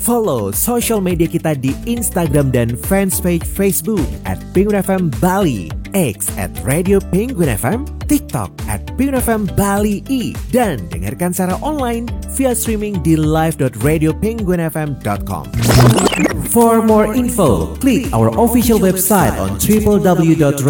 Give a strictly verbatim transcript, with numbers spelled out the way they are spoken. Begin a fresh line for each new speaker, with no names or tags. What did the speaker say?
Follow social media kita di Instagram dan fanspage Facebook at Penguin F M Bali, X at Radio Penguin F M, TikTok at Penguin F M Bali I, dan dengarkan secara online via streaming di live dot radio penguin f m dot com. For more info, click our official website on w w w dot